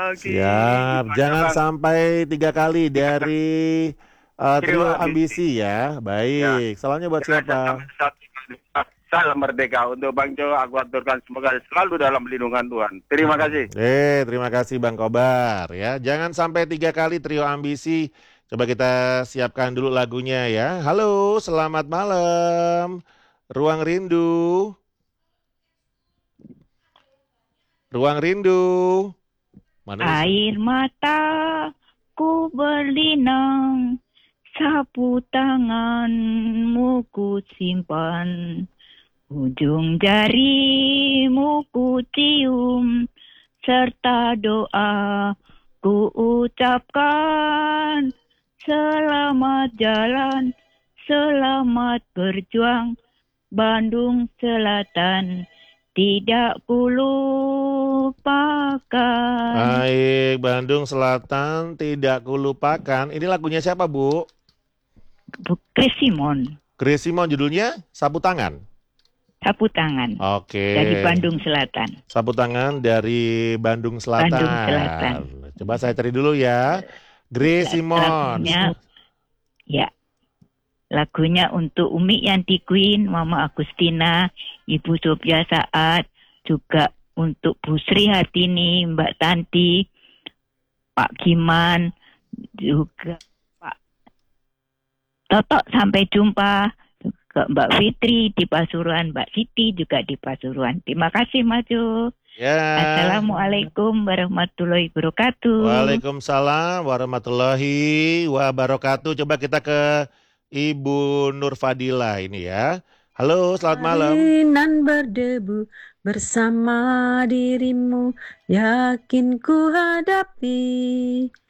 Oke, Siap, gimana jangan Bang? sampai 3 kali Tiga dari trio trio ambisi. ambisi ya. Ya, Baik, salamnya buat jenazah siapa? sampai satu kali. Salam merdeka untuk Bang Jo. Aku aturkan semoga selalu dalam lindungan Tuhan. Terima kasih. Terima kasih Bang Kobar ya. Jangan sampai 3 kali trio ambisi. Coba kita siapkan dulu lagunya ya. Halo, selamat malam. Ruang Rindu, Ruang Rindu. Mana nih? Air mataku berlinang, sapu tanganmu ku simpan, ujung jarimu ku cium, serta doa ku ucapkan. Selamat jalan, selamat berjuang, Bandung Selatan, tidak ku lupakan. Baik, Bandung Selatan tidak kulupakan. Ini lagunya siapa, Bu? Chris Simon, Chris Simon, judulnya Sapu Tangan. sapu tangan Oke. dari Bandung Selatan. Sapu Tangan dari Bandung Bandung Selatan. Selatan. Coba saya cari dulu ya. Grace Simon. Lagunya, ya, lagunya untuk Umi Yanti Queen, Mama Agustina, Ibu Sofia Saat, juga untuk Bu Sri Hartini, Mbak Tanti, Pak Giman, juga Pak Toto. Sampai jumpa ke Mbak Fitri di Pasuruan, Mbak Siti juga di Pasuruan. Terima kasih, Maju. Ya. Assalamualaikum warahmatullahi wabarakatuh. Waalaikumsalam warahmatullahi wabarakatuh. Coba kita ke Ibu Nur Fadila ini ya. Halo, selamat malam. Nan berdebu bersama dirimu, yakin ku hadapi